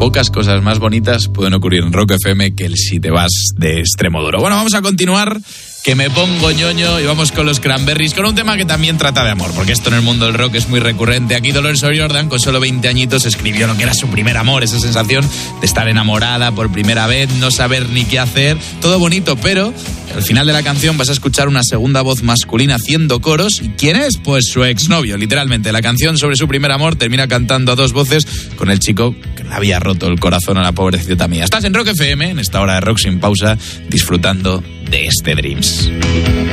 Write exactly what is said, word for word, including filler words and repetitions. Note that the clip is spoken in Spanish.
pocas cosas más bonitas pueden ocurrir en Rock F M que el si te vas de Extremoduro. Bueno, vamos a continuar, que me pongo ñoño, y vamos con los Cranberries, con un tema que también trata de amor, porque esto en el mundo del rock es muy recurrente. Aquí Dolores O'Riordan, con solo veinte añitos, escribió lo que era su primer amor, esa sensación de estar enamorada por primera vez, no saber ni qué hacer, todo bonito, pero al final de la canción vas a escuchar una segunda voz masculina haciendo coros. ¿Y quién es? Pues su exnovio, literalmente. La canción sobre su primer amor termina cantando a dos voces con el chico que le había roto el corazón a la pobrecita mía. Estás en Rock F M, en esta hora de rock sin pausa, disfrutando de este Dreams.